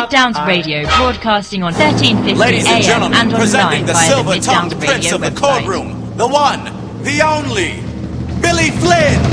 Downs Radio, broadcasting on 1350 Ladies and AM gentlemen, and presenting online the via the silver-tongued Mid-Downs prince Radio of the website. courtroom, the one, the only, Billy Flynn!